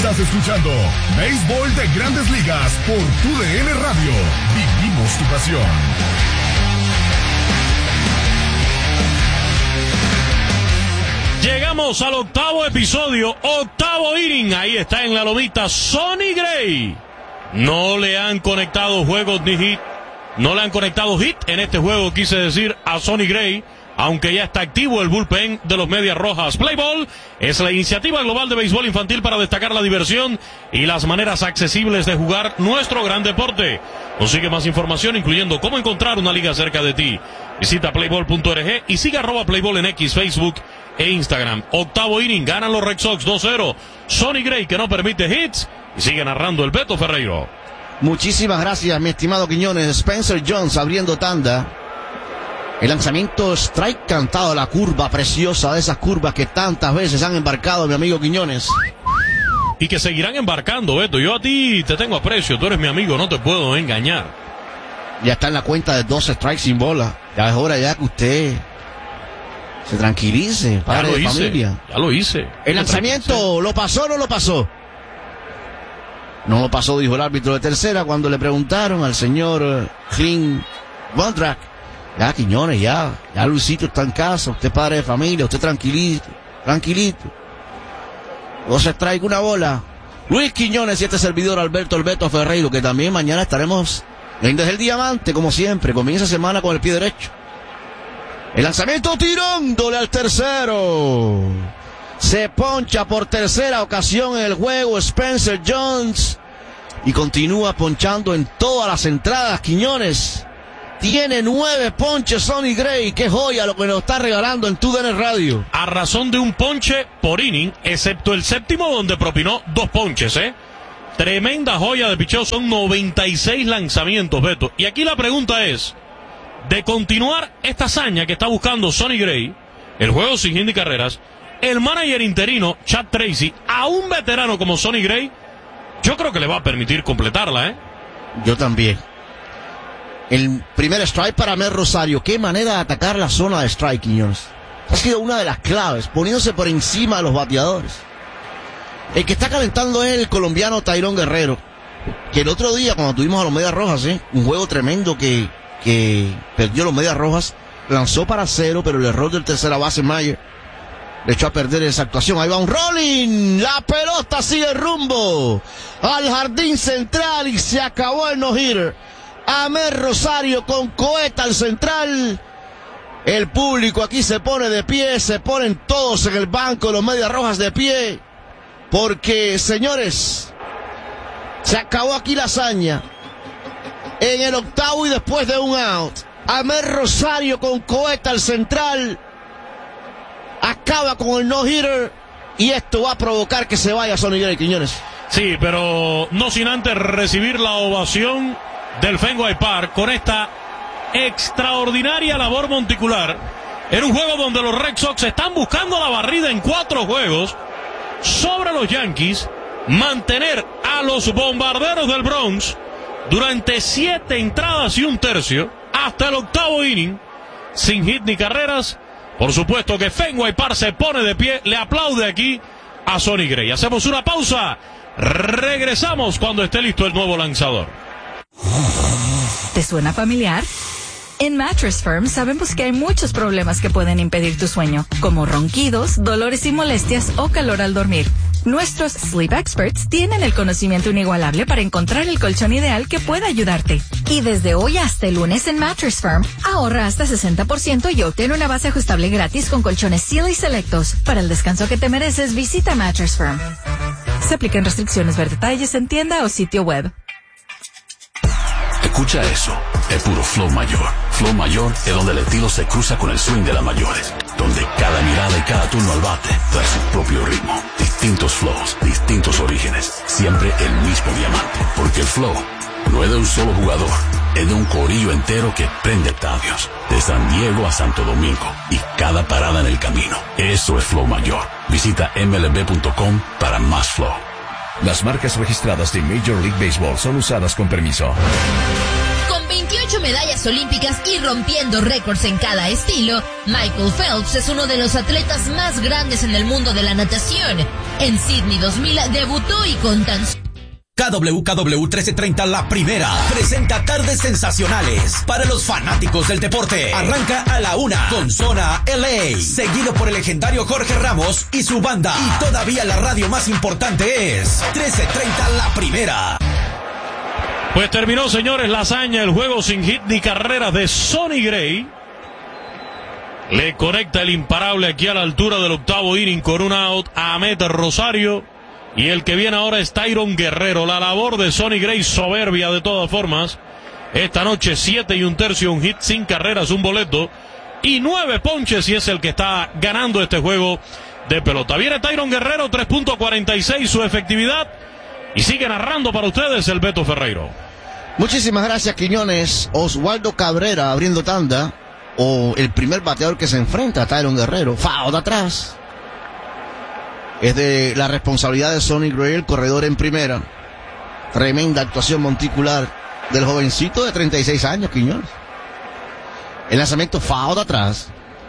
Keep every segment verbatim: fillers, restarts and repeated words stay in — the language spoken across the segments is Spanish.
Estás escuchando Béisbol de Grandes Ligas por Tu D N Radio. Vivimos tu pasión. Llegamos al octavo episodio, octavo inning. Ahí está en la lomita Sonny Gray. No le han conectado juegos ni hit. No le han conectado hit en este juego, quise decir, a Sonny Gray. Aunque ya está activo el bullpen de los Medias Rojas. Play Ball es la iniciativa global de béisbol infantil para destacar la diversión y las maneras accesibles de jugar nuestro gran deporte. Consigue más información, incluyendo cómo encontrar una liga cerca de ti. Visita playball punto org y siga arroba Playball en X, Facebook e Instagram. Octavo inning, ganan los Red Sox dos cero. Sonny Gray, que no permite hits, y sigue narrando el Beto Ferreiro. Muchísimas gracias, mi estimado Quiñones. Spencer Jones abriendo tanda. El lanzamiento strike cantado, la curva preciosa de esas curvas que tantas veces han embarcado mi amigo Quiñones. Y que seguirán embarcando, Beto. Yo a ti te tengo aprecio, tú eres mi amigo, no te puedo engañar. Ya está en la cuenta de dos strikes sin bola. Ya es hora ya que usted se tranquilice, padre ya lo de hice, familia. Ya lo hice. El lanzamiento, ¿lo pasó o no lo pasó? No lo pasó, dijo el árbitro de tercera cuando le preguntaron al señor Clint Bondrak. Ya, Quiñones, ya, ya Luisito está en casa, usted padre de familia, usted tranquilito, tranquilito. Dos strikes, una bola. Luis Quiñones y este servidor Alberto Alberto Ferreiro, que también mañana estaremos en Desde el Diamante, como siempre, comienza semana con el pie derecho. El lanzamiento tirándole al tercero. Se poncha por tercera ocasión en el juego Spencer Jones y continúa ponchando en todas las entradas, Quiñones. Tiene nueve ponches Sonny Gray. Qué joya lo que nos está regalando en Tu D N Radio. A razón de un ponche por inning, excepto el séptimo donde propinó dos ponches, ¿eh? Tremenda joya de picheo, son noventa y seis lanzamientos, Beto. Y aquí la pregunta es, de continuar esta hazaña que está buscando Sonny Gray, el juego sin hit ni carreras, el manager interino, Chad Tracy, a un veterano como Sonny Gray, yo creo que le va a permitir completarla, ¿eh? Yo también. El primer strike para Mer Rosario. Qué manera de atacar la zona de strike, Quiñones. Ha sido una de las claves, poniéndose por encima de los bateadores. El que está calentando es el colombiano Tairón Guerrero, que el otro día, cuando tuvimos a los Medias Rojas, ¿eh? un juego tremendo que, que perdió los Medias Rojas, lanzó para cero, pero el error del tercera base Mayer le echó a perder esa actuación. Ahí va un rolling, la pelota sigue rumbo al jardín central y se acabó el no-hitter. Amer Rosario con cohete al central. El público aquí se pone de pie, se ponen todos en el banco de los Medias Rojas de pie, porque, señores, se acabó aquí la hazaña. En el octavo y después de un out, Amer Rosario con cohete al central acaba con el no-hitter y esto va a provocar que se vaya Sonny Gray, Quiñones. Sí, pero no sin antes recibir la ovación del Fenway Park con esta extraordinaria labor monticular en un juego donde los Red Sox están buscando la barrida en cuatro juegos sobre los Yankees, mantener a los Bombarderos del Bronx durante siete entradas y un tercio hasta el octavo inning sin hit ni carreras. Por supuesto que Fenway Park se pone de pie, le aplaude aquí a Sonny Gray. Hacemos una pausa, regresamos cuando esté listo el nuevo lanzador. ¿Te suena familiar? En Mattress Firm sabemos que hay muchos problemas que pueden impedir tu sueño, como ronquidos, dolores y molestias o calor al dormir. Nuestros Sleep Experts tienen el conocimiento inigualable para encontrar el colchón ideal que pueda ayudarte. Y desde hoy hasta el lunes en Mattress Firm, ahorra hasta sesenta por ciento y obtén una base ajustable gratis con colchones Sealy Selectos. Para el descanso que te mereces, visita Mattress Firm. Se aplican restricciones, ver detalles en tienda o sitio web. Escucha eso, es puro flow mayor. Flow mayor es donde el estilo se cruza con el swing de las mayores, donde cada mirada y cada turno al bate trae su propio ritmo. Distintos flows, distintos orígenes, siempre el mismo diamante. Porque el flow no es de un solo jugador, es de un corillo entero que prende estadios, de San Diego a Santo Domingo y cada parada en el camino. Eso es flow mayor. Visita M L B punto com para más flow. Las marcas registradas de Major League Baseball son usadas con permiso. Con veintiocho medallas olímpicas y rompiendo récords en cada estilo, Michael Phelps es uno de los atletas más grandes en el mundo de la natación. En Sydney dos mil debutó y con tan K W K W trece treinta La Primera presenta tardes sensacionales para los fanáticos del deporte. Arranca a la una con Zona L A, seguido por el legendario Jorge Ramos y su banda. Y todavía la radio más importante es trece treinta La Primera. Pues terminó, señores, la hazaña, el juego sin hit ni carreras de Sonny Gray. Le conecta el imparable aquí a la altura del octavo inning con un out a Ahmed Rosario. Y el que viene ahora es Tyron Guerrero. La labor de Sonny Gray soberbia de todas formas. Esta noche siete y un tercio, un hit sin carreras, un boleto y nueve ponches, y es el que está ganando este juego de pelota. Viene Tyron Guerrero, tres punto cuarenta y seis su efectividad, y sigue narrando para ustedes el Beto Ferreiro. Muchísimas gracias, Quiñones. Oswaldo Cabrera abriendo tanda, o el primer bateador que se enfrenta a Tyron Guerrero. Foul de atrás. Es de la responsabilidad de Sonny Gray, el corredor en primera. Tremenda actuación monticular del jovencito de treinta y seis años, Quiñones. El lanzamiento foul de atrás.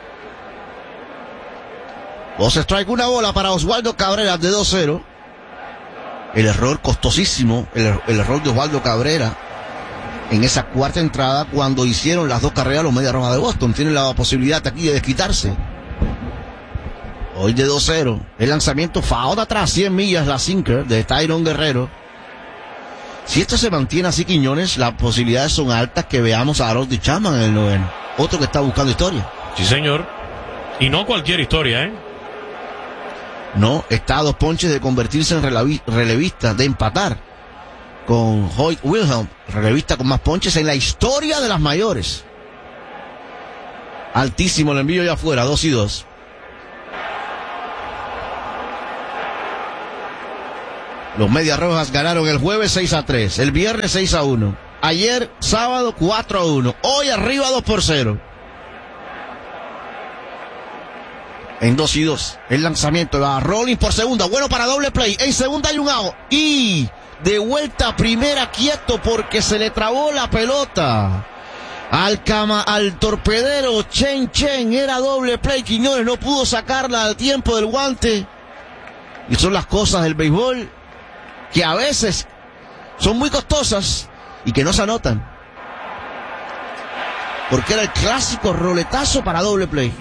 Dos strike, una bola para Oswaldo Cabrera de dos cero. El error costosísimo, el, el error de Oswaldo Cabrera en esa cuarta entrada cuando hicieron las dos carreras los Medias Rojas de Boston. Tienen la posibilidad aquí de desquitarse. Hoy de dos cero. El lanzamiento foul de atrás, cien millas, la sinker de Tyron Guerrero. Si esto se mantiene así, Quiñones, las posibilidades son altas que veamos a Harold Chapman en el noveno. Otro que está buscando historia. Sí, señor. Y no cualquier historia, ¿eh? No, está a dos ponches de convertirse en relevi- relevista, de empatar con Hoyt Wilhelm, relevista con más ponches en la historia de las mayores. Altísimo el envío ya afuera, dos y dos. Los Medias Rojas ganaron el jueves seis a tres, el viernes seis a uno, ayer sábado cuatro a uno, hoy arriba dos por cero. En dos y dos, el lanzamiento va a Rollins por segunda, bueno para doble play, en segunda hay un out, y de vuelta a primera quieto porque se le trabó la pelota al cama, al torpedero Chen Chen, era doble play, Quiñones no pudo sacarla al tiempo del guante, y son las cosas del béisbol que a veces son muy costosas y que no se anotan. Porque era el clásico roletazo para doble play.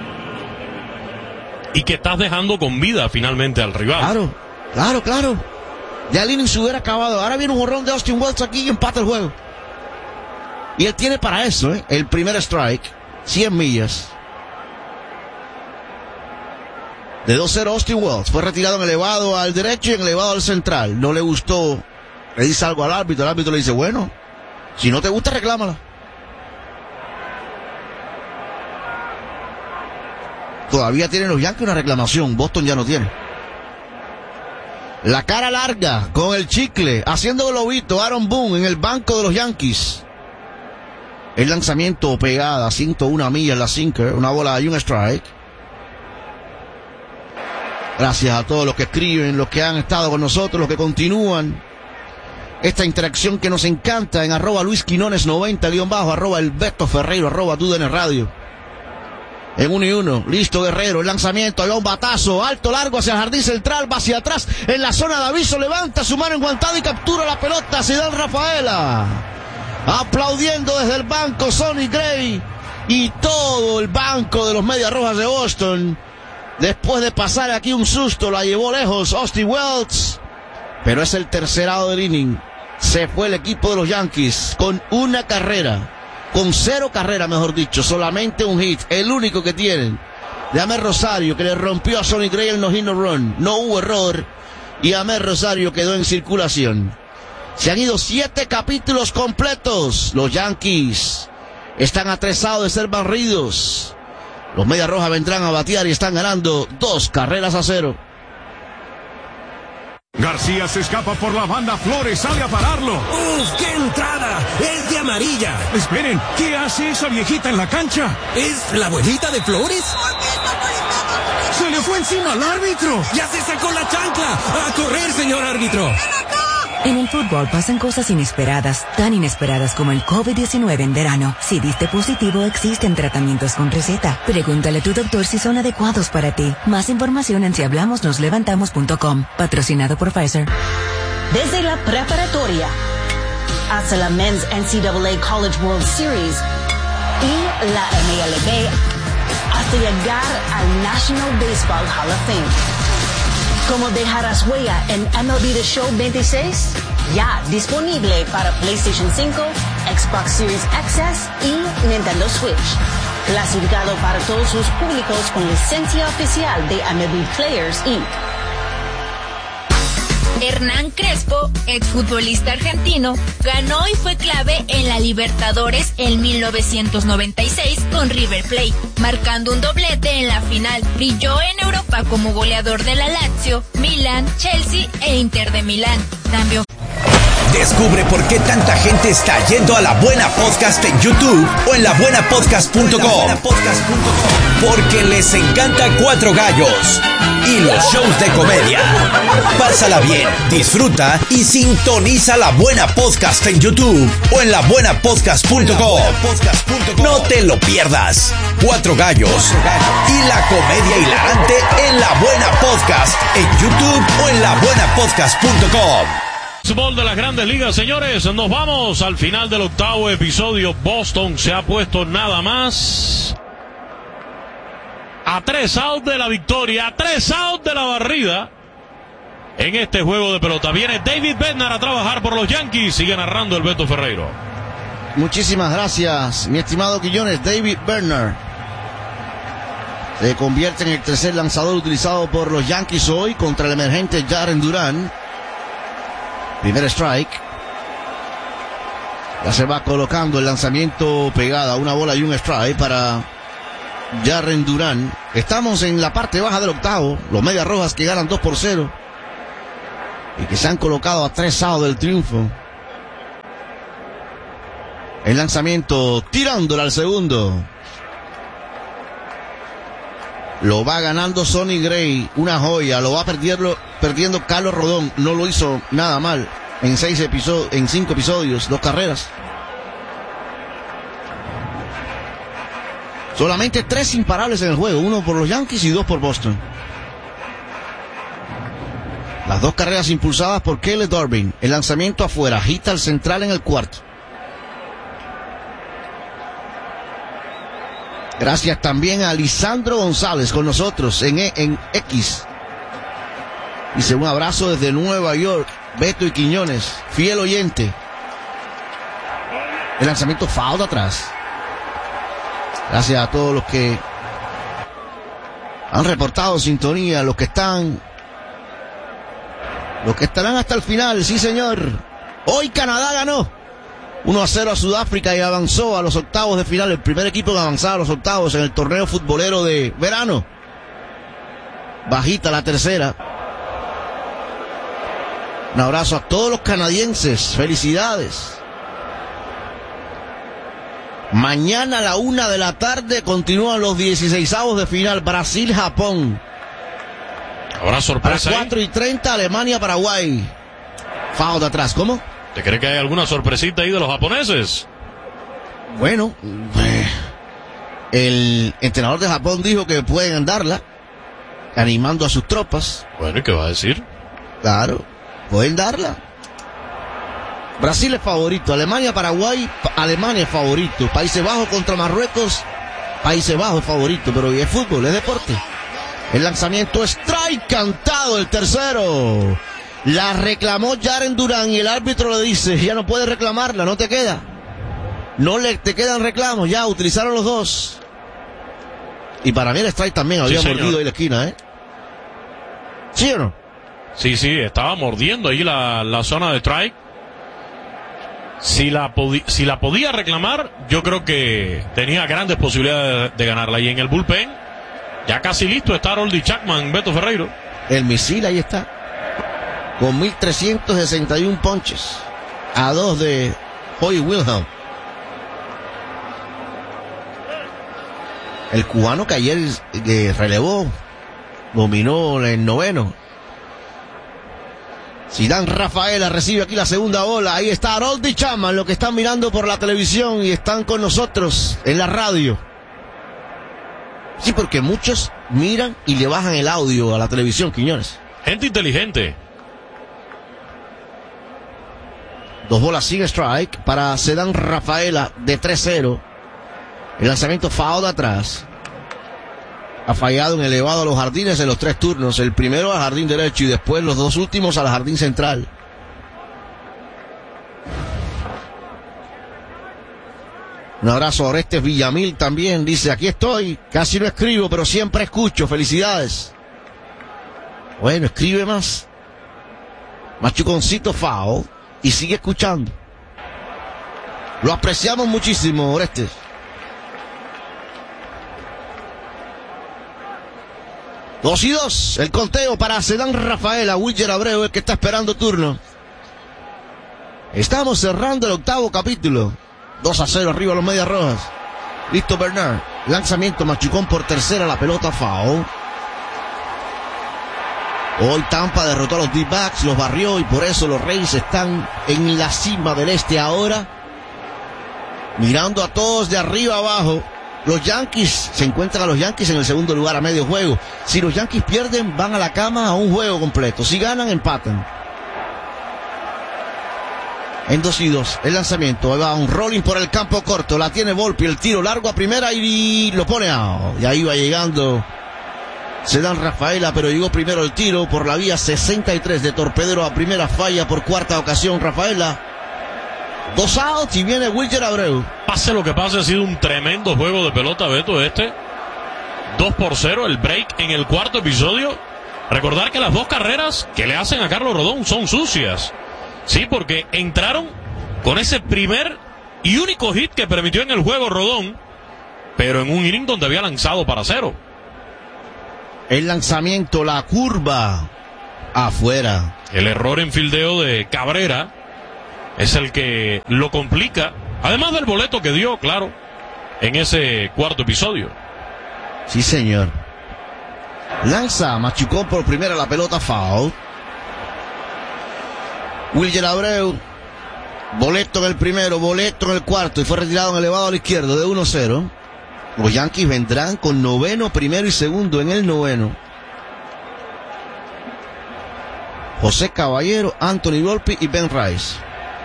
Y que estás dejando con vida finalmente al rival. Claro, claro, claro. Ya el inning se hubiera acabado. Ahora viene un jorrón de Austin Wells aquí y empata el juego. Y él tiene para eso, ¿eh? El primer strike, cien millas. De dos cero Austin Wells, fue retirado en elevado al derecho y en elevado al central. No le gustó, le dice algo al árbitro, el árbitro le dice, bueno, si no te gusta reclámala. Todavía tienen los Yankees una reclamación, Boston ya no tiene. La cara larga, con el chicle, haciendo globito, Aaron Boone en el banco de los Yankees. El lanzamiento pegada, ciento una millas la sinker, una bola y un strike. Gracias a todos los que escriben, los que han estado con nosotros, los que continúan esta interacción que nos encanta en arroba Luis Quinones noventa, guión bajo, arroba el Beto Ferreiro, arroba T U D N Radio. En uno y uno, listo Guerrero, el lanzamiento, había un batazo, alto, largo hacia el jardín central, va hacia atrás, en la zona de aviso, levanta su mano enguantada y captura la pelota, Zidane Rafaela. Aplaudiendo desde el banco Sonny Gray y todo el banco de los Medias Rojas de Boston. Después de pasar aquí un susto, la llevó lejos Austin Wells. Pero es el tercerado del inning. Se fue el equipo de los Yankees con una carrera. Con cero carrera, mejor dicho. Solamente un hit. El único que tienen. De Ahmed Rosario, que le rompió a Sonny Gray el no-hit no-run. No hubo error. Y Ahmed Rosario quedó en circulación. Se han ido siete capítulos completos. Los Yankees están atresados de ser barridos. Los Medias Rojas vendrán a batear y están ganando dos carreras a cero. García se escapa por la banda, Flores sale a pararlo. ¡Uf, qué entrada! ¡Es de amarilla! Esperen, ¿qué hace esa viejita en la cancha? ¿Es la abuelita de Flores? ¡Se le fue encima al árbitro! ¡Ya se sacó la chancla! ¡A correr, señor árbitro! En el fútbol pasan cosas inesperadas, tan inesperadas como el COVID diecinueve en verano. Si diste positivo, existen tratamientos con receta. Pregúntale a tu doctor si son adecuados para ti. Más información en si hablamos nos levantamos punto com. Patrocinado por Pfizer. Desde la preparatoria hasta la Men's N C double A College World Series y la M L B hasta llegar al National Baseball Hall of Fame. ¿Cómo dejarás huella en M L B The Show veintiséis? Ya disponible para PlayStation cinco, Xbox Series X S y Nintendo Switch. Clasificado para todos los públicos con licencia oficial de M L B Players Incorporated. Hernán Crespo, exfutbolista argentino, ganó y fue clave en la Libertadores en mil novecientos noventa y seis con River Plate, marcando un doblete en la final. Brilló en Europa como goleador de la Lazio, Milan, Chelsea e Inter de Milán. Cambio. Descubre por qué tanta gente está yendo a La Buena Podcast en YouTube o en la buena podcast punto com. Porque les encanta Cuatro Gallos y los shows de comedia. Pásala bien, disfruta y sintoniza La Buena Podcast en YouTube o en la buena podcast punto com. No te lo pierdas. Cuatro Gallos y la comedia hilarante en La Buena Podcast en YouTube o en la buena podcast punto com. Fútbol de las Grandes Ligas, señores, nos vamos al final del octavo episodio. Boston se ha puesto nada más a tres outs de la victoria, a tres outs de la barrida en este juego de pelota. Viene David Bednar a trabajar por los Yankees. Sigue narrando el Beto Ferreiro. Muchísimas gracias, mi estimado Quillones. David Bednar se convierte en el tercer lanzador utilizado por los Yankees hoy contra el emergente Jarren Duran. Primer strike. Ya se va colocando el lanzamiento pegada, una bola y un strike para Jarren Duran. Estamos en la parte baja del octavo. Los Medias Rojas que ganan dos por cero y que se han colocado a tres outs del triunfo. El lanzamiento tirándola al segundo. Lo va ganando Sonny Gray, una joya. Lo va perdiendo, perdiendo Carlos Rodón. No lo hizo nada mal en seis episodios, en cinco episodios, dos carreras. Solamente tres imparables en el juego, uno por los Yankees y dos por Boston. Las dos carreras impulsadas por Caleb Durbin. El lanzamiento afuera, agita al central en el cuarto. Gracias también a Lisandro González con nosotros en, en X. Dice un abrazo desde Nueva York, Beto y Quiñones, fiel oyente. El lanzamiento foul de atrás. Gracias a todos los que han reportado sintonía, los que están, los que estarán hasta el final, sí señor. Hoy Canadá ganó uno a cero a Sudáfrica y avanzó a los octavos de final. El primer equipo que avanzaba a los octavos en el torneo futbolero de verano. Bajita la tercera. Un abrazo a todos los canadienses. Felicidades. Mañana a la una de la tarde continúan los dieciseisavos de final. Brasil-Japón. ¿Habrá sorpresa? A las cuatro y treinta Alemania-Paraguay. Foul de atrás. ¿Cómo? ¿Te cree que hay alguna sorpresita ahí de los japoneses? Bueno, eh, el entrenador de Japón dijo que pueden darla, animando a sus tropas. Bueno, ¿y qué va a decir? Claro, pueden darla. Brasil es favorito, Alemania, Paraguay, Alemania es favorito, Países Bajos contra Marruecos, Países Bajos es favorito, pero es fútbol, es deporte. El lanzamiento strike cantado, el tercero. La reclamó Jarren Duran y el árbitro le dice, ya no puedes reclamarla, no te queda. No le te quedan reclamos, ya utilizaron los dos. Y para mí el strike también había sí, mordido ahí la esquina, ¿eh? ¿Sí o no? Sí, sí, estaba mordiendo ahí la, la zona de strike. Si la, si la podía reclamar, yo creo que tenía grandes posibilidades de, de ganarla. Y en el bullpen, ya casi listo está Aroldis Chapman, Beto Ferreiro. El misil ahí está. Con mil trescientos sesenta y uno ponches. A dos de Hoy Wilhelm. El cubano que ayer eh, relevó, dominó el noveno. Zidane Rafaela recibe aquí la segunda bola. Ahí está Harold y Chapman, lo que están mirando por la televisión y están con nosotros en la radio. Sí, porque muchos miran y le bajan el audio a la televisión, Quiñones. Gente inteligente. Dos bolas sin strike para Zidane Rafaela de tres cero. El lanzamiento foul de atrás. Ha fallado en elevado a los jardines en los tres turnos. El primero al jardín derecho y después los dos últimos al jardín central. Un abrazo a Orestes Villamil también. Dice, aquí estoy. Casi no escribo, pero siempre escucho. Felicidades. Bueno, escribe más. Machuconcito foul. Y sigue escuchando. Lo apreciamos muchísimo, Orestes. Dos y dos, el conteo para Zidane Rafaela. Wilyer Abreu, el que está esperando turno. Estamos cerrando el octavo capítulo. dos a cero arriba los Medias Rojas. Listo Bernard. Lanzamiento, machucón por tercera, la pelota foul. Hoy Tampa derrotó a los D-backs, los barrió y por eso los Rays están en la cima del este ahora. Mirando a todos de arriba abajo. Los Yankees, se encuentran a los Yankees en el segundo lugar a medio juego. Si los Yankees pierden, van a la cama a un juego completo. Si ganan, empatan. En dos y dos, el lanzamiento. Ahí va un rolling por el campo corto. La tiene Volpi, el tiro largo a primera y lo pone out. Y ahí va llegando Zidane Rafaela, pero llegó primero el tiro por la vía sesenta y tres de torpedero a primera, falla por cuarta ocasión Rafaela. Dos outs y viene Wilyer Abreu. Pase lo que pase, ha sido un tremendo juego de pelota, Beto, este. dos por cero, el break en el cuarto episodio. Recordar que las dos carreras que le hacen a Carlos Rodón son sucias. Sí, porque entraron con ese primer y único hit que permitió en el juego Rodón, pero en un inning donde había lanzado para cero. El lanzamiento, la curva, afuera. El error en fildeo de Cabrera es el que lo complica, además del boleto que dio, claro, en ese cuarto episodio. Sí, señor. Lanza, machucó por primera la pelota foul. Wilyer Abreu, boleto en el primero, boleto en el cuarto y fue retirado en elevado a la izquierda de uno cero. Los Yankees vendrán con noveno, primero y segundo en el noveno. José Caballero, Anthony Volpi y Ben Rice.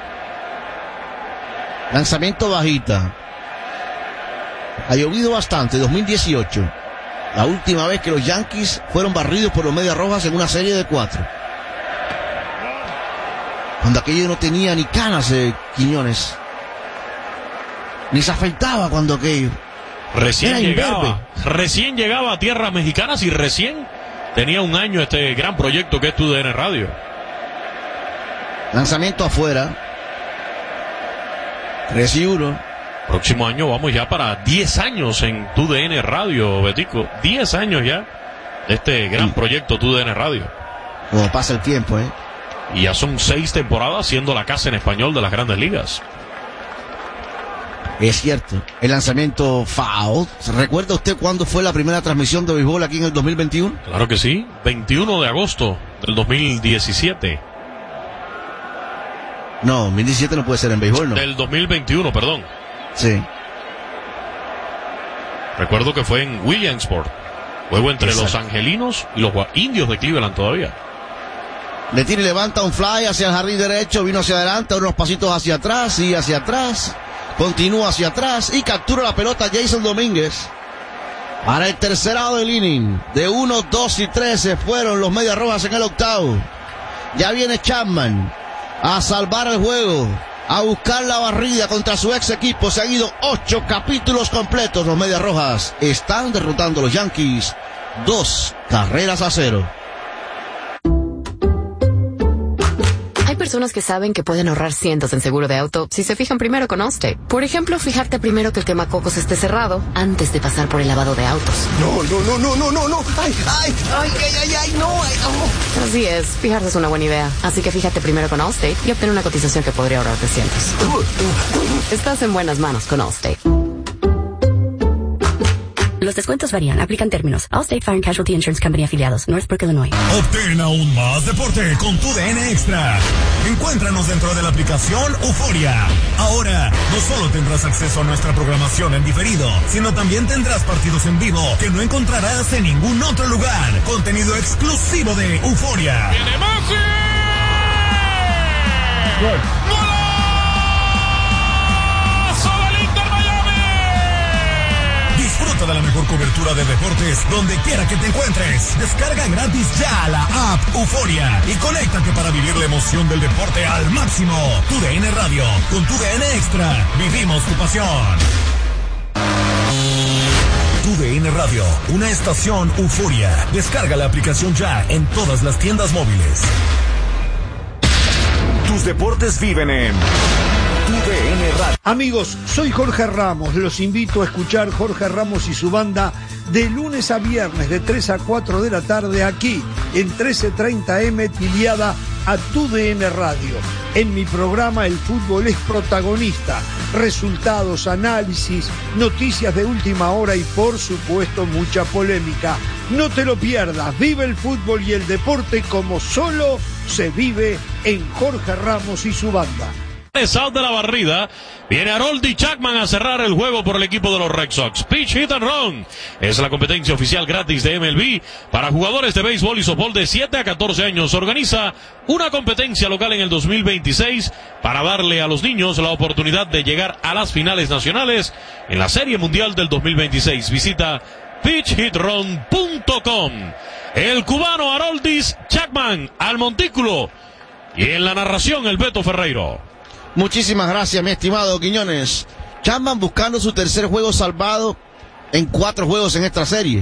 Lanzamiento bajita. Ha llovido bastante, dos mil dieciocho. La última vez que los Yankees fueron barridos por los Medias Rojas en una serie de cuatro. Cuando aquello no tenía ni canas de Quiñones. Ni se afeitaba cuando aquello. Recién llegaba, recién llegaba a tierras mexicanas y recién tenía un año este gran proyecto que es Tu D N Radio. Lanzamiento afuera. tres y uno. Próximo año vamos ya para diez años en Tu D N Radio, Betico. diez años ya de este gran sí. proyecto Tu D N Radio. Como pasa el tiempo, ¿eh? Y ya son seis temporadas siendo la casa en español de las Grandes Ligas. Es cierto. El lanzamiento foul. ¿Recuerda usted cuándo fue la primera transmisión de béisbol aquí en el dos mil veintiuno? Claro que sí. veintiuno de agosto del dos mil diecisiete. No, dos mil diecisiete no puede ser en béisbol, ¿no? Del dos mil veintiuno, perdón. Sí. Recuerdo que fue en Williamsport. Juego entre Exacto. los angelinos y los indios de Cleveland todavía. Le tira y levanta un fly hacia el jardín derecho. Vino hacia adelante, unos pasitos hacia atrás y hacia atrás. Continúa hacia atrás y captura la pelota Jason Domínguez. Para el tercer lado del inning. De uno, dos y tres se fueron los Medias Rojas en el octavo. Ya viene Chapman a salvar el juego, a buscar la barrida contra su ex equipo. Se han ido ocho capítulos completos. Los Medias Rojas están derrotando a los Yankees. Dos carreras a cero. Hay personas que saben que pueden ahorrar cientos en seguro de auto si se fijan primero con Allstate. Por ejemplo, fijarte primero que el quemacocos esté cerrado antes de pasar por el lavado de autos. No, no, no, no, no, no, no. Ay, ay, ay, ay, ay, ay, no, ay, no. Así es, fijarse es una buena idea. Así que fíjate primero con Allstate y obtén una cotización que podría ahorrarte cientos. Estás en buenas manos con Allstate. Los descuentos varían, aplican términos. Allstate Fire and Casualty Insurance Company afiliados, Northbrook, Illinois. Obtén aún más deporte con tu D N Extra. Encuéntranos dentro de la aplicación Euforia. Ahora, no solo tendrás acceso a nuestra programación en diferido, sino también tendrás partidos en vivo que no encontrarás en ningún otro lugar. Contenido exclusivo de Euforia. ¡Viene Messi! ¡Gol! Disfruta de la mejor cobertura de deportes donde quiera que te encuentres. Descarga gratis ya la app Euforia y conéctate para vivir la emoción del deporte al máximo. Tu D N Radio, con tu D N Extra, vivimos tu pasión. Tu D N Radio, una estación Euforia. Descarga la aplicación ya en todas las tiendas móviles. Tus deportes viven en Tu D N Radio. Amigos, soy Jorge Ramos. Los invito a escuchar Jorge Ramos y su banda de lunes a viernes de tres a cuatro de la tarde aquí en trece treinta eme tiliada a Tu D N Radio. En mi programa el fútbol es protagonista. Resultados, análisis, noticias de última hora y por supuesto mucha polémica. No te lo pierdas. Vive el fútbol y el deporte como solo se vive en Jorge Ramos y su banda. Out de la barrida, viene Harold Chapman a cerrar el juego por el equipo de los Red Sox. Pitch Hit and Run es la competencia oficial gratis de M L B para jugadores de béisbol y softball de siete a catorce años. Organiza una competencia local en el dos mil veintiséis para darle a los niños la oportunidad de llegar a las finales nacionales en la Serie Mundial del dos mil veintiséis. Visita pitch hit run punto com. El cubano Haroldis Chapman al montículo y en la narración el Beto Ferreiro. Muchísimas gracias, mi estimado Quiñones. Chapman buscando su tercer juego salvado en cuatro juegos en esta serie.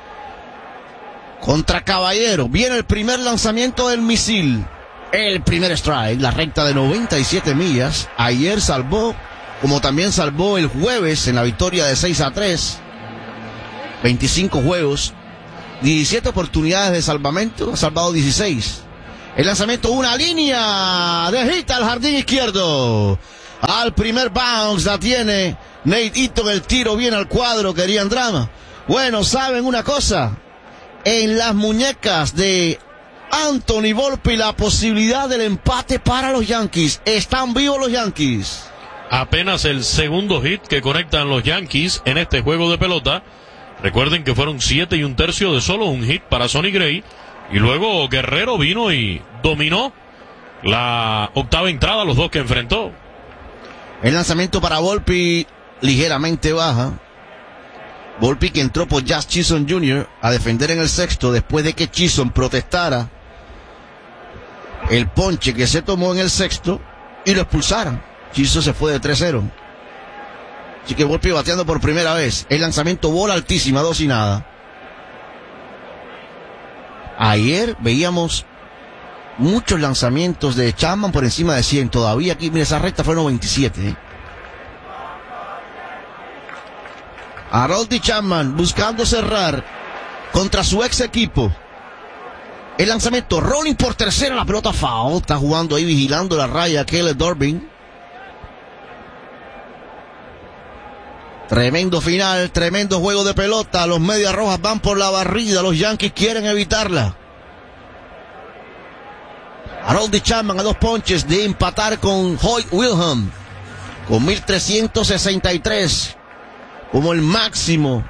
Contra Caballero. Viene el primer lanzamiento del misil. El primer strike, la recta de noventa y siete millas. Ayer salvó, como también salvó el jueves en la victoria de seis a tres. veinticinco juegos, diecisiete oportunidades de salvamento, ha salvado dieciséis. El lanzamiento, una línea de hit al jardín izquierdo. Al primer bounce la tiene Nate Eaton, el tiro viene al cuadro, querían drama. Bueno, ¿saben una cosa? En las muñecas de Anthony Volpe la posibilidad del empate para los Yankees. Están vivos los Yankees. Apenas el segundo hit que conectan los Yankees en este juego de pelota. Recuerden que fueron siete y un tercio de solo un hit para Sonny Gray. Y luego Guerrero vino y dominó la octava entrada, los dos que enfrentó. El lanzamiento para Volpe ligeramente baja. Volpe que entró por Jazz Chisholm junior a defender en el sexto después de que Chisholm protestara el ponche que se tomó en el sexto y lo expulsaran. Chisholm se fue de tres cero. Así que Volpe bateando por primera vez. El lanzamiento, bola altísima, dos y nada. Ayer veíamos muchos lanzamientos de Chapman por encima de cien. Todavía aquí, mira, esa recta fue noventa y siete. ¿eh? Harold Chapman buscando cerrar contra su ex equipo. El lanzamiento, rolling por tercera, la pelota foul. Está jugando ahí, vigilando la raya Caleb Durbin. Tremendo final, tremendo juego de pelota. Los Medias Rojas van por la barrida. Los Yankees quieren evitarla. Harold Chapman a dos ponches de empatar con Hoyt Wilhelm. Con mil trescientos sesenta y tres. Como el máximo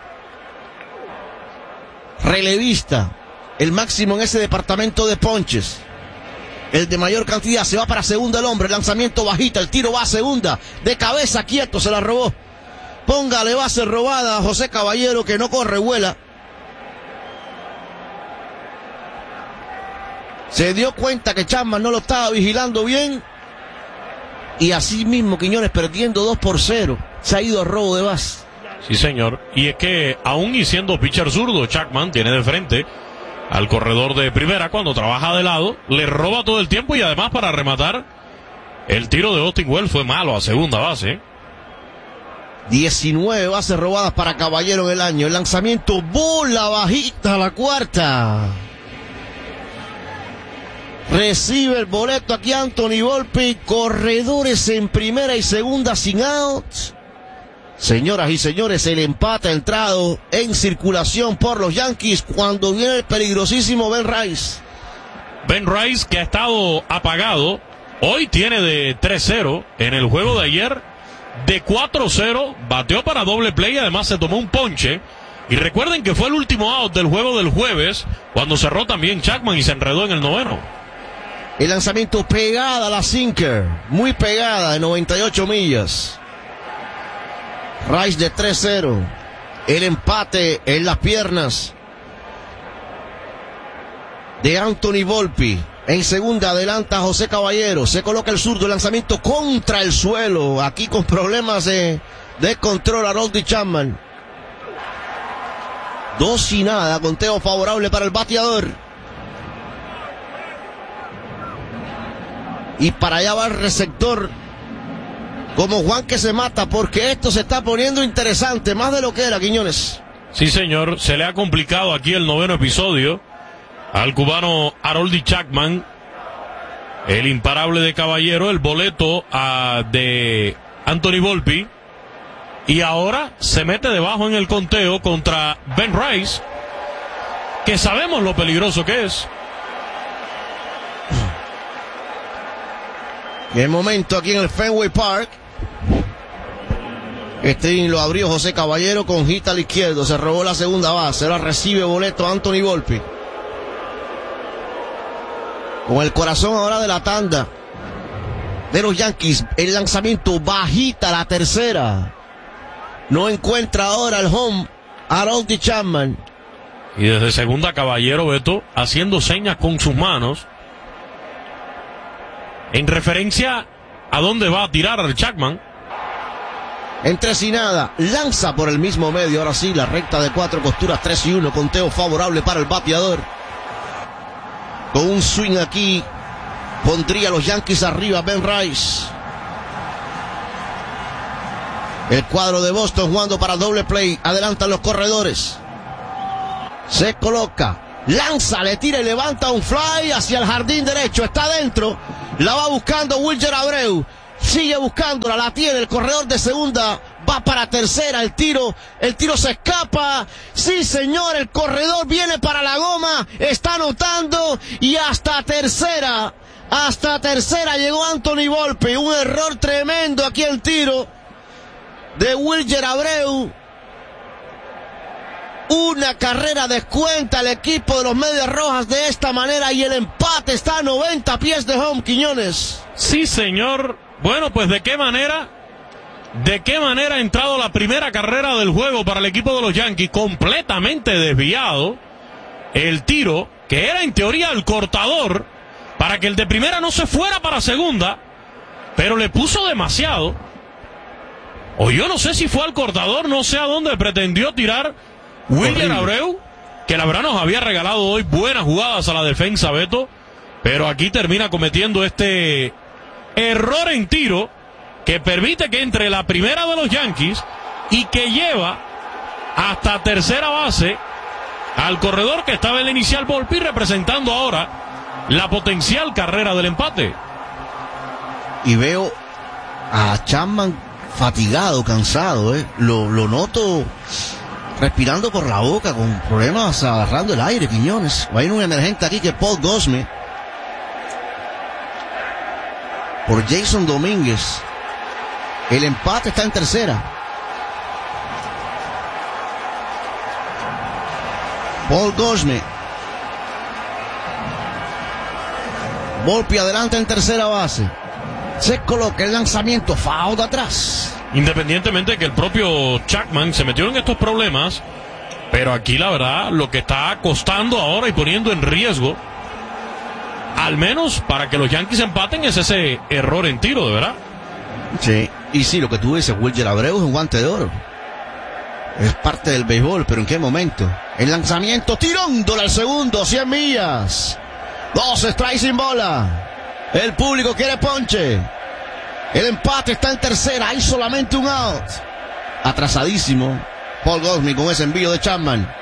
relevista. El máximo en ese departamento de ponches. El de mayor cantidad. Se va para segunda el hombre. El lanzamiento bajita. El tiro va a segunda. De cabeza, quieto, se la robó. Póngale base robada a José Caballero, que no corre, vuela. Se dio cuenta que Chapman no lo estaba vigilando bien. Y así mismo Quiñones, perdiendo dos por cero, se ha ido a robo de base. Sí, señor. Y es que aún y siendo pitcher zurdo, Chapman tiene de frente al corredor de primera cuando trabaja de lado. Le roba todo el tiempo y además para rematar, el tiro de Austin Wells fue malo a segunda base. diecinueve bases robadas para Caballero en el año. El lanzamiento, bola bajita a la cuarta. Recibe el boleto aquí Anthony Volpe. Corredores en primera y segunda sin out. Señoras y señores, el empate ha entrado en circulación por los Yankees cuando viene el peligrosísimo Ben Rice. Ben Rice, que ha estado apagado, hoy tiene de tres cero. En el juego de ayer, de cuatro cero, bateó para doble play, además se tomó un ponche. Y recuerden que fue el último out del juego del jueves, cuando cerró también Chapman y se enredó en el noveno. El lanzamiento pegada a la sinker, muy pegada, de noventa y ocho millas. Rice de tres cero. El empate en las piernas de Anthony Volpi. En segunda adelanta José Caballero. Se coloca el zurdo, el lanzamiento contra el suelo. Aquí con problemas de, de control Harold Chapman. Dos y nada, conteo favorable para el bateador. Y para allá va el receptor, como Juan que se mata, porque esto se está poniendo interesante, más de lo que era, Quiñones. Sí, señor, se le ha complicado aquí el noveno episodio al cubano Harold Chapman, el imparable de Caballero, el boleto uh, de Anthony Volpi, y ahora se mete debajo en el conteo contra Ben Rice, que sabemos lo peligroso que es. Qué momento aquí en el Fenway Park. Este lo abrió José Caballero con hit al izquierdo. Se robó la segunda base. Ahora recibe boleto Anthony Volpi. Con el corazón ahora de la tanda de los Yankees. El lanzamiento bajita, la tercera. No encuentra ahora el home Harold Chapman. Y desde segunda Caballero, Beto, haciendo señas con sus manos, en referencia a dónde va a tirar Chapman. En tres y nada, lanza por el mismo medio. Ahora sí, la recta de cuatro costuras, tres y uno, conteo favorable para el bateador. Con un swing aquí, pondría a los Yankees arriba Ben Rice. El cuadro de Boston jugando para doble play. Adelantan los corredores. Se coloca, lanza, le tira y levanta un fly hacia el jardín derecho. Está adentro. La va buscando Wilyer Abreu. Sigue buscándola, la tiene el corredor de segunda. Va para tercera, el tiro, el tiro se escapa. Sí, señor, el corredor viene para la goma. Está anotando y hasta tercera. Hasta tercera llegó Anthony Volpi. Un error tremendo aquí el tiro de Wilyer Abreu. Una carrera descuenta el equipo de los Medias Rojas de esta manera y el empate está a noventa pies de home, Quiñones. Sí, señor. Bueno, pues de qué manera, de qué manera ha entrado la primera carrera del juego para el equipo de los Yankees, completamente desviado. El tiro, que era en teoría el cortador, para que el de primera no se fuera para segunda, pero le puso demasiado. O yo no sé si fue al cortador, no sé a dónde pretendió tirar Wilyer Abreu, que la verdad nos había regalado hoy buenas jugadas a la defensa, Beto, pero aquí termina cometiendo este error en tiro que permite que entre la primera de los Yankees y que lleva hasta tercera base al corredor que estaba en la inicial Volpi, representando ahora la potencial carrera del empate. Y veo a Chapman fatigado, cansado, ¿eh? Lo, lo noto respirando por la boca, con problemas agarrando el aire, Quiñones. Hay un emergente aquí que es Paul Goldschmidt, por Jason Domínguez. El empate está en tercera. Paul Goldschmidt. Volpi adelante en tercera base. Se coloca el lanzamiento, foul de atrás. Independientemente de que el propio Chapman se metió en estos problemas, pero aquí la verdad lo que está costando ahora y poniendo en riesgo, al menos para que los Yankees empaten, es ese error en tiro, de verdad. Sí, y sí, lo que tú dices, Wilyer Abreu es un guante de oro. Es parte del béisbol, pero ¿en qué momento? El lanzamiento tirándole al segundo, cien millas. Dos strikes sin bola. El público quiere ponche. El empate está en tercera, hay solamente un out. Atrasadísimo Paul Goldschmidt con ese envío de Chapman.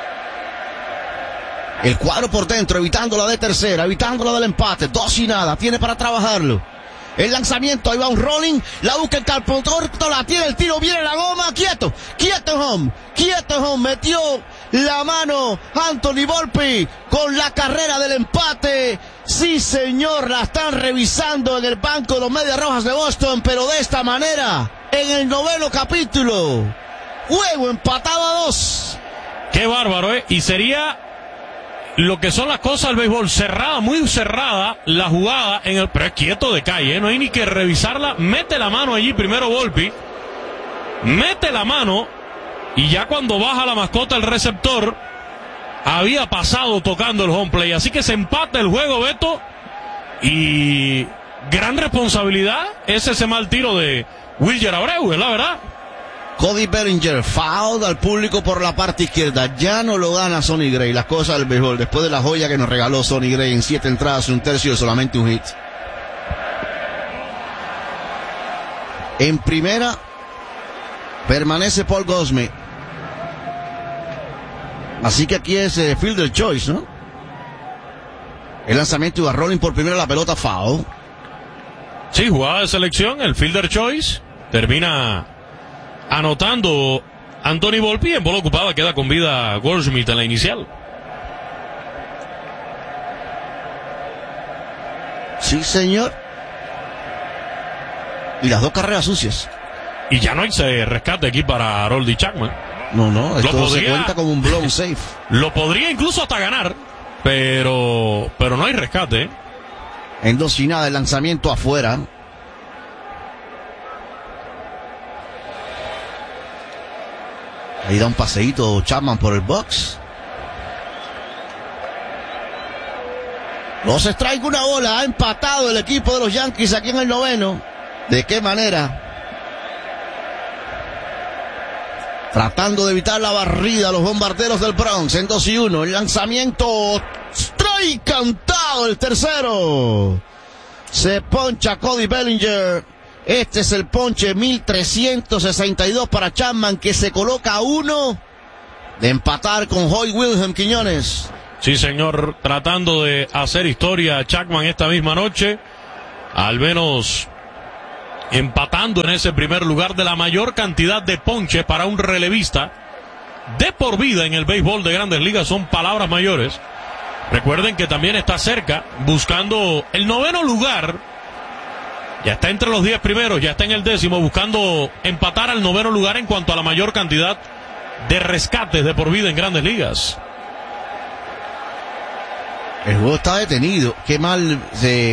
El cuadro por dentro, evitando la de tercera, evitando la del empate. Dos y nada, tiene para trabajarlo. El lanzamiento, ahí va un rolling, la busca el campo corto, la tiene, el tiro, viene la goma, quieto, quieto home, quieto home, metió la mano Anthony Volpe con la carrera del empate. Sí, señor, la están revisando en el banco de los Medias Rojas de Boston, pero de esta manera, en el noveno capítulo, juego empatado a dos. Qué bárbaro, ¿eh? Y sería lo que son las cosas del béisbol, cerrada, muy cerrada la jugada, en el, pero es quieto de calle, ¿eh? No hay ni que revisarla, mete la mano allí primero Volpe, mete la mano, y ya cuando baja la mascota el receptor, había pasado tocando el home play, así que se empata el juego, Beto, y gran responsabilidad es ese mal tiro de Wilyer Abreu, es la verdad. Cody Bellinger, foul al público por la parte izquierda. Ya no lo gana Sonny Gray. Las cosas del béisbol, después de la joya que nos regaló Sonny Gray en siete entradas, un tercio y solamente un hit. En primera permanece Paul Goldschmidt. Así que aquí es eh, fielder choice, ¿no? El lanzamiento iba rolling por primera, la pelota foul. Sí, jugada de selección, el fielder choice. Termina anotando Anthony Volpe, en bola ocupada queda con vida Goldschmidt en la inicial. Sí, señor. Y las dos carreras sucias. Y ya no hay ese rescate aquí para Aroldis Chapman. No, no, esto podría, se cuenta como un blown safe. Lo podría incluso hasta ganar, pero pero no hay rescate, ¿eh? En dos y nada, el lanzamiento afuera. Ahí da un paseíto Chapman por el box. Los strike, una bola. Ha empatado el equipo de los Yankees aquí en el noveno. ¿De qué manera? Tratando de evitar la barrida los bombarderos del Bronx. En dos y uno. El lanzamiento. Strike cantado el tercero. Se poncha Cody Bellinger. Este es el ponche mil trescientos sesenta y dos para Chapman, que se coloca a uno de empatar con Hoy Wilhelm Quiñones. Sí, señor, tratando de hacer historia Chapman esta misma noche, al menos empatando en ese primer lugar de la mayor cantidad de ponches para un relevista de por vida en el béisbol de Grandes Ligas. Son palabras mayores. Recuerden que también está cerca, buscando el noveno lugar. Ya está entre los diez primeros, ya está en el décimo, buscando empatar al noveno lugar en cuanto a la mayor cantidad de rescates de por vida en Grandes Ligas. El juego está detenido. Qué mal se